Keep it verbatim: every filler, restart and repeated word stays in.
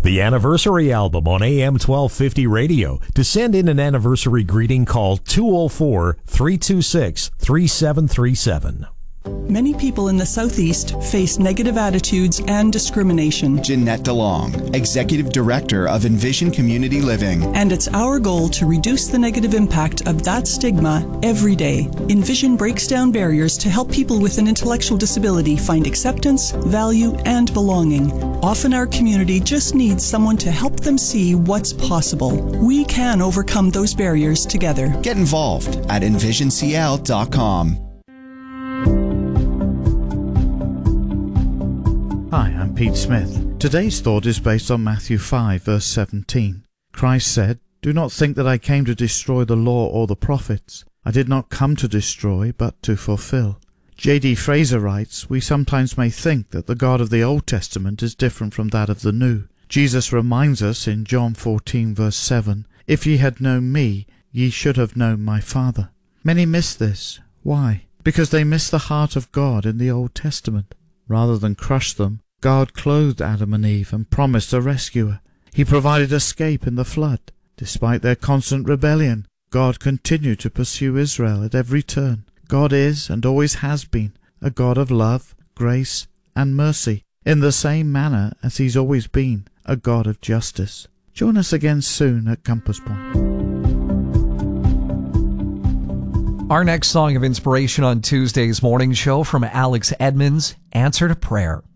The Anniversary Album on A M twelve fifty radio. To send in an anniversary greeting, call two oh four, three two six, three seven three seven. Many people in the Southeast face negative attitudes and discrimination. Jeanette DeLong, Executive Director of Envision Community Living. And it's our goal to reduce the negative impact of that stigma every day. Envision breaks down barriers to help people with an intellectual disability find acceptance, value, and belonging. Often our community just needs someone to help them see what's possible. We can overcome those barriers together. Get involved at envision c l dot com. Hi, I'm Pete Smith. Today's thought is based on Matthew five, verse seventeen. Christ said, "Do not think that I came to destroy the law or the prophets. I did not come to destroy, but to fulfill." J D Fraser writes, "We sometimes may think that the God of the Old Testament is different from that of the New. Jesus reminds us in John fourteen, verse seven, 'If ye had known me, ye should have known my Father.'" Many miss this. Why? Because they miss the heart of God in the Old Testament. Rather than crush them, God clothed Adam and Eve and promised a rescuer. He provided escape in the flood. Despite their constant rebellion, God continued to pursue Israel at every turn. God is, and always has been, a God of love, grace, and mercy, in the same manner as He's always been a God of justice. Join us again soon at Compass Point. Our next song of inspiration on Tuesday's morning show from Alex Edmonds, Answer to Prayer.